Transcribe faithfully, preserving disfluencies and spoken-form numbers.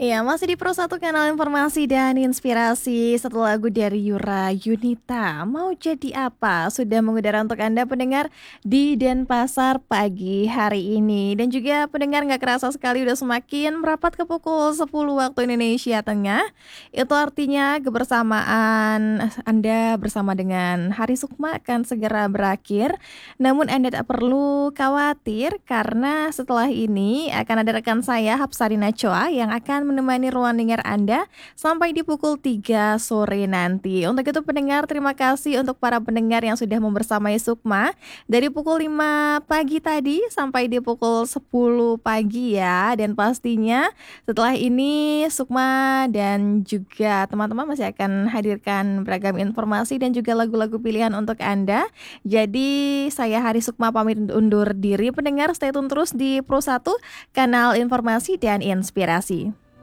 Iya, masih di Pro satu Kanal Informasi dan Inspirasi. Satu lagu dari Yura Yunita, Mau Jadi Apa, sudah mengudara untuk Anda pendengar di Denpasar pagi hari ini. Dan juga pendengar nggak kerasa sekali udah semakin merapat ke pukul sepuluh waktu Indonesia Tengah. Itu artinya kebersamaan Anda bersama dengan Hari Sukma akan segera berakhir. Namun Anda tak perlu khawatir karena setelah ini akan ada rekan saya Hapsari Nachoa yang akan menemani ruang dengar Anda sampai di pukul tiga sore nanti. Untuk itu pendengar, terima kasih untuk para pendengar yang sudah membersamai Sukma dari pukul lima pagi tadi sampai di pukul sepuluh pagi ya. Dan pastinya setelah ini Sukma dan juga teman-teman masih akan hadirkan beragam informasi dan juga lagu-lagu pilihan untuk Anda. Jadi saya Hari Sukma pamit undur diri. Pendengar, stay tune terus di Pro satu Kanal Informasi dan Inspirasi.